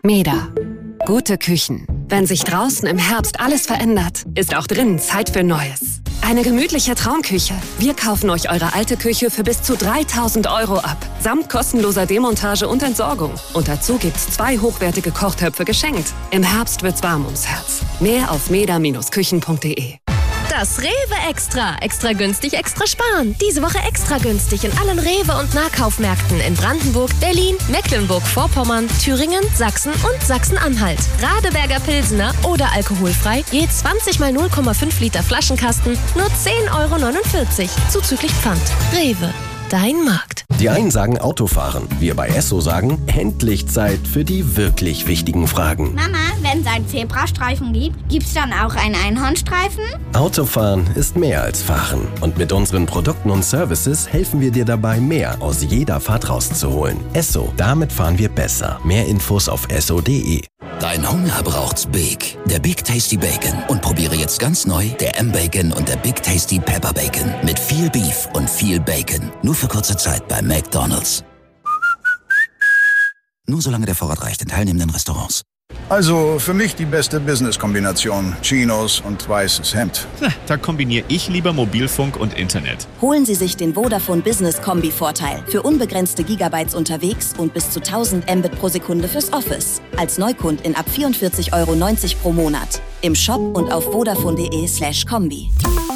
MEDA. Gute Küchen. Wenn sich draußen im Herbst alles verändert, ist auch drinnen Zeit für Neues. Eine gemütliche Traumküche. Wir kaufen euch eure alte Küche für bis zu 3.000 € ab. Samt kostenloser Demontage und Entsorgung. Und dazu gibt's 2 hochwertige Kochtöpfe geschenkt. Im Herbst wird's warm ums Herz. Mehr auf meda-küchen.de. Das Rewe Extra. Extra günstig, extra sparen. Diese Woche extra günstig in allen Rewe- und Nahkaufmärkten in Brandenburg, Berlin, Mecklenburg-Vorpommern, Thüringen, Sachsen und Sachsen-Anhalt. Radeberger Pilsener oder alkoholfrei, je 20 mal 0,5 Liter Flaschenkasten, nur 10,49 € zuzüglich Pfand. Rewe, dein Markt. Die einen sagen Autofahren, wir bei Esso sagen, endlich Zeit für die wirklich wichtigen Fragen. Mama, wenn es einen Zebrastreifen gibt, gibt's dann auch einen Einhornstreifen? Autofahren ist mehr als Fahren. Und mit unseren Produkten und Services helfen wir dir dabei, mehr aus jeder Fahrt rauszuholen. Esso, damit fahren wir besser. Mehr Infos auf esso.de. Dein Hunger braucht's Big. Der Big Tasty Bacon. Und probiere jetzt ganz neu der M-Bacon und der Big Tasty Pepper Bacon. Mit viel Beef und viel Bacon. Nur für kurze Zeit bei McDonald's. Nur solange der Vorrat reicht in teilnehmenden Restaurants. Also für mich die beste Business-Kombination. Chinos und weißes Hemd. Da kombiniere ich lieber Mobilfunk und Internet. Holen Sie sich den Vodafone Business Kombi-Vorteil. Für unbegrenzte Gigabytes unterwegs und bis zu 1000 Mbit pro Sekunde fürs Office. Als Neukundin ab 44,90 € pro Monat. Im Shop und auf vodafone.de/kombi.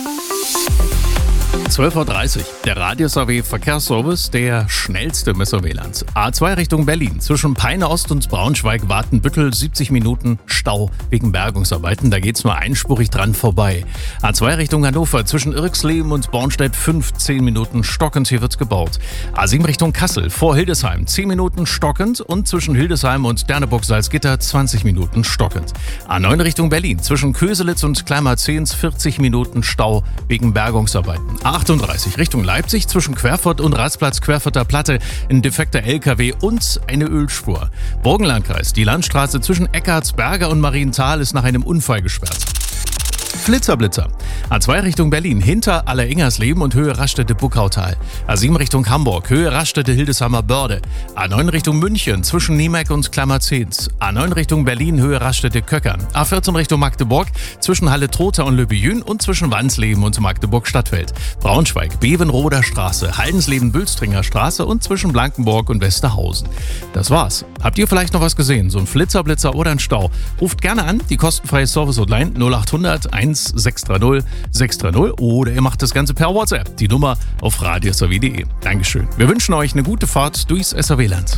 12:30 Uhr. Der Radio-SAW Verkehrsservice, der schnellste im SAW-Land. A2 Richtung Berlin. Zwischen Peine Ost und Braunschweig-Watenbüttel 70 Minuten Stau wegen Bergungsarbeiten. Da geht's nur einspurig dran vorbei. A2 Richtung Hannover. Zwischen Irxleben und Bornstedt 15 Minuten stockend. Hier wird's gebaut. A7 Richtung Kassel. Vor Hildesheim 10 Minuten stockend. Und zwischen Hildesheim und Derneburg-Salzgitter 20 Minuten stockend. A9 Richtung Berlin. Zwischen Köselitz und Kleinmarzehns 40 Minuten Stau wegen Bergungsarbeiten. 38 Richtung Leipzig zwischen Querfurt und Rastplatz Querfurter Platte ein defekter LKW und eine Ölspur. Burgenlandkreis, die Landstraße zwischen Eckartsberger und Marienthal ist nach einem Unfall gesperrt. Flitzer-Blitzer. A2 Richtung Berlin, hinter Alleringersleben und Höhe Raststätte-Buckautal. A7 Richtung Hamburg, Höhe Raststätte-Hildesheimer Börde. A9 Richtung München, zwischen Niemeck und Klammerzehns. A9 Richtung Berlin, Höhe Raststätte-Köckern. A14 Richtung Magdeburg, zwischen Halle-Trotha und Löbejün und zwischen Wansleben und Magdeburg-Stadtfeld. Braunschweig, Bevenroder Straße, Haldensleben-Bülstringer Straße und zwischen Blankenburg und Westerhausen. Das war's. Habt ihr vielleicht noch was gesehen? So ein Flitzer-Blitzer oder ein Stau? Ruft gerne an, die kostenfreie Service-Hotline 0800 630 630 oder ihr macht das Ganze per WhatsApp. Die Nummer auf radiosaw.de. Dankeschön. Wir wünschen euch eine gute Fahrt durchs SAW-Land.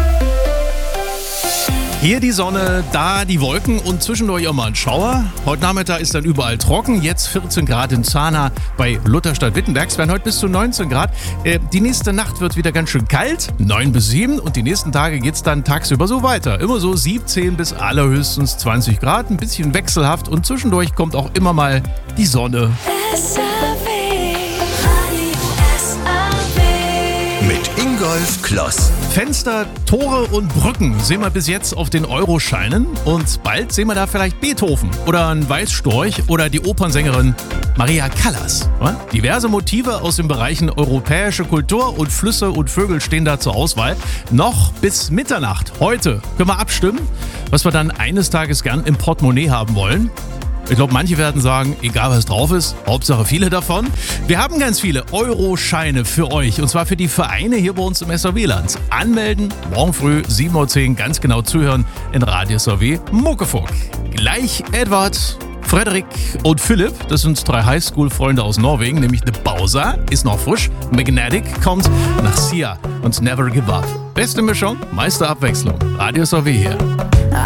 Hier die Sonne, da die Wolken und zwischendurch auch mal ein Schauer. Heute Nachmittag ist dann überall trocken. Jetzt 14 Grad in Zahna bei Lutherstadt-Wittenberg. Es werden heute bis zu 19 Grad. Die nächste Nacht wird wieder ganz schön kalt, 9 bis 7. Und die nächsten Tage geht es dann tagsüber so weiter. Immer so 17 bis allerhöchstens 20 Grad. Ein bisschen wechselhaft und zwischendurch kommt auch immer mal die Sonne. Mit Ingolf Kloss. Fenster, Tore und Brücken sehen wir bis jetzt auf den Euroscheinen und bald sehen wir da vielleicht Beethoven oder einen Weißstorch oder die Opernsängerin Maria Callas. Diverse Motive aus den Bereichen europäische Kultur und Flüsse und Vögel stehen da zur Auswahl. Noch bis Mitternacht heute können wir abstimmen, was wir dann eines Tages gern im Portemonnaie haben wollen. Ich glaube, manche werden sagen, egal was drauf ist, Hauptsache viele davon. Wir haben ganz viele Euroscheine für euch und zwar für die Vereine hier bei uns im SAW-Land. Anmelden, morgen früh 7:10 Uhr, ganz genau zuhören in Radio SAW Muckefuck. Gleich Edward, Frederik und Philipp, das sind 3 Highschool-Freunde aus Norwegen, nämlich The Bowser, ist noch frisch, Magnetic kommt nach Sia und Never Give Up. Beste Mischung, meiste Abwechslung. Radio SAW hier.